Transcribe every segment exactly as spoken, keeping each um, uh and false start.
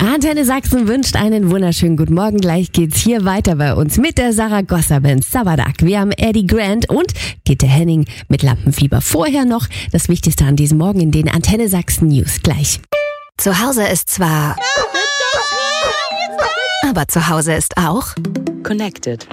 Antenne Sachsen wünscht einen wunderschönen guten Morgen. Gleich geht's hier weiter bei uns mit der Sarah Gossaben, Sabadak. Wir haben Eddie Grant und Gitte Henning mit Lampenfieber. Vorher noch das Wichtigste an diesem Morgen in den Antenne Sachsen News. Gleich. Zu Hause ist zwar... aber zu Hause ist auch... Connected.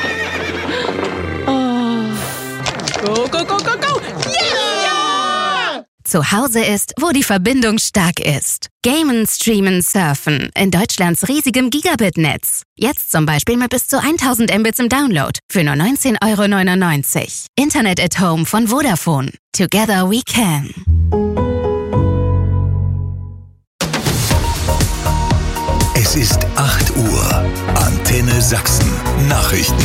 Go, go, go, go, go! Yeah! Zu Hause ist, wo die Verbindung stark ist. Gamen, streamen, surfen. In Deutschlands riesigem Gigabit-Netz. Jetzt zum Beispiel mit bis zu tausend Mbits im Download. Für nur neunzehn Euro neunundneunzig. Internet at Home von Vodafone. Together we can. Es ist acht Uhr. Antenne Sachsen. Nachrichten.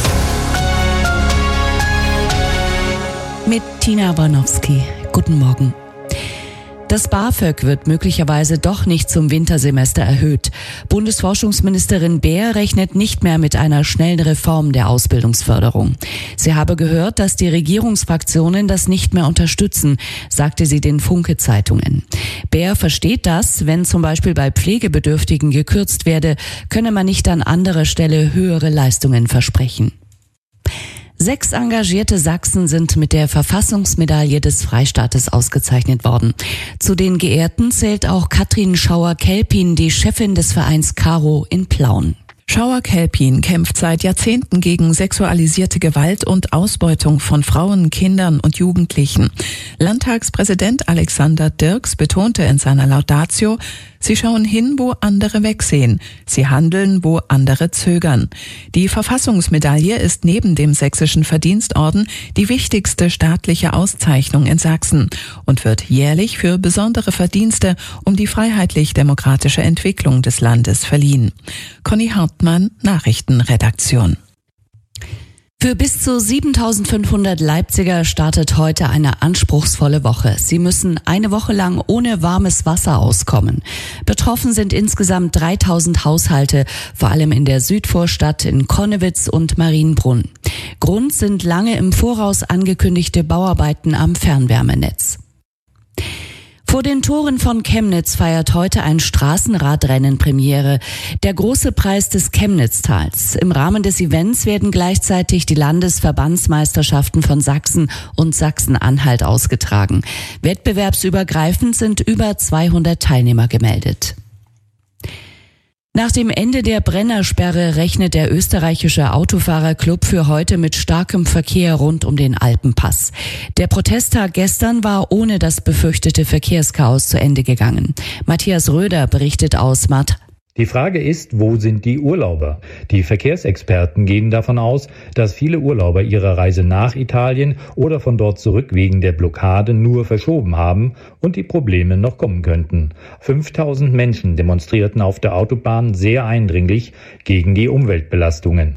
Mit Tina Bornowski. Guten Morgen. Das BAföG wird möglicherweise doch nicht zum Wintersemester erhöht. Bundesforschungsministerin Beer rechnet nicht mehr mit einer schnellen Reform der Ausbildungsförderung. Sie habe gehört, dass die Regierungsfraktionen das nicht mehr unterstützen, sagte sie den Funke-Zeitungen. Beer versteht das, wenn zum Beispiel bei Pflegebedürftigen gekürzt werde, könne man nicht an anderer Stelle höhere Leistungen versprechen. Sechs engagierte Sachsen sind mit der Verfassungsmedaille des Freistaates ausgezeichnet worden. Zu den Geehrten zählt auch Katrin Schauer-Kelpin, die Chefin des Vereins Caro in Plauen. Schauer-Kelpin kämpft seit Jahrzehnten gegen sexualisierte Gewalt und Ausbeutung von Frauen, Kindern und Jugendlichen. Landtagspräsident Alexander Dirks betonte in seiner Laudatio, sie schauen hin, wo andere wegsehen. Sie handeln, wo andere zögern. Die Verfassungsmedaille ist neben dem Sächsischen Verdienstorden die wichtigste staatliche Auszeichnung in Sachsen und wird jährlich für besondere Verdienste um die freiheitlich-demokratische Entwicklung des Landes verliehen. Conny Hartmann, Nachrichtenredaktion. Für bis zu siebentausendfünfhundert Leipziger startet heute eine anspruchsvolle Woche. Sie müssen eine Woche lang ohne warmes Wasser auskommen. Betroffen sind insgesamt dreitausend Haushalte, vor allem in der Südvorstadt, in Connewitz und Marienbrunn. Grund sind lange im Voraus angekündigte Bauarbeiten am Fernwärmenetz. Vor den Toren von Chemnitz feiert heute ein Straßenradrennen Premiere, der große Preis des Chemnitztals. Im Rahmen des Events werden gleichzeitig die Landesverbandsmeisterschaften von Sachsen und Sachsen-Anhalt ausgetragen. Wettbewerbsübergreifend sind über zweihundert Teilnehmer gemeldet. Nach dem Ende der Brennersperre rechnet der österreichische Autofahrerclub für heute mit starkem Verkehr rund um den Alpenpass. Der Protesttag gestern war ohne das befürchtete Verkehrschaos zu Ende gegangen. Matthias Röder berichtet aus Mart. Die Frage ist, wo sind die Urlauber? Die Verkehrsexperten gehen davon aus, dass viele Urlauber ihre Reise nach Italien oder von dort zurück wegen der Blockade nur verschoben haben und die Probleme noch kommen könnten. fünftausend Menschen demonstrierten auf der Autobahn sehr eindringlich gegen die Umweltbelastungen.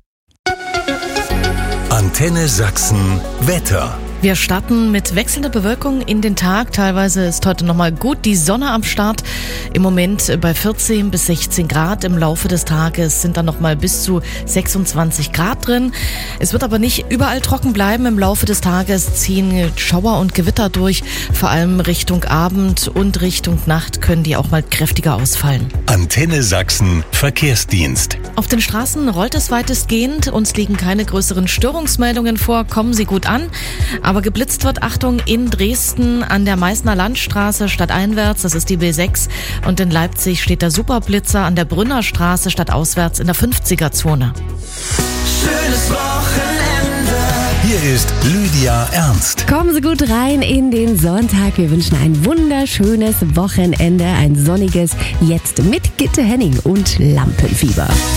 Antenne Sachsen Wetter. Wir starten mit wechselnder Bewölkung in den Tag. Teilweise ist heute nochmal gut die Sonne am Start. Im Moment bei vierzehn bis sechzehn Grad. Im Laufe des Tages sind dann nochmal bis zu sechsundzwanzig Grad drin. Es wird aber nicht überall trocken bleiben. Im Laufe des Tages ziehen Schauer und Gewitter durch. Vor allem Richtung Abend und Richtung Nacht können die auch mal kräftiger ausfallen. Antenne Sachsen Verkehrsdienst. Auf den Straßen rollt es weitestgehend. Uns liegen keine größeren Störungsmeldungen vor. Kommen Sie gut an. Aber geblitzt wird, Achtung, in Dresden an der Meißner Landstraße stadteinwärts, das ist die B sechs. Und in Leipzig steht der Superblitzer an der Brünner Straße stadtauswärts in der fünfziger-Zone. Schönes Wochenende. Hier ist Lydia Ernst. Kommen Sie gut rein in den Sonntag. Wir wünschen ein wunderschönes Wochenende, ein sonniges, jetzt mit Gitte Henning und Lampenfieber.